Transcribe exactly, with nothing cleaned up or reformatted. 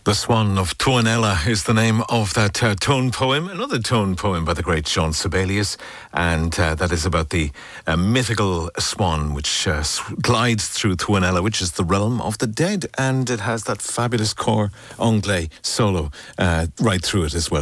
The Swan of Tuonela is the name of that uh, tone poem, another tone poem by the great Jean Sibelius, and uh, that is about the uh, mythical swan which uh, glides through Tuonela, which is the realm of the dead, and it has that fabulous cor anglais solo uh, right through it as well.